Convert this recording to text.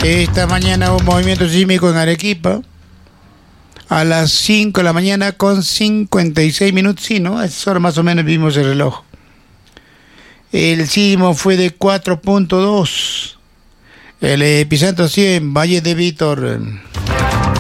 Esta mañana hubo un movimiento sísmico en Arequipa a las 5 de la mañana con 56 minutos, sí, ¿no? A esa hora más o menos vimos el reloj. El sismo fue de 4.2. El epicentro sí en Valle de Vítor.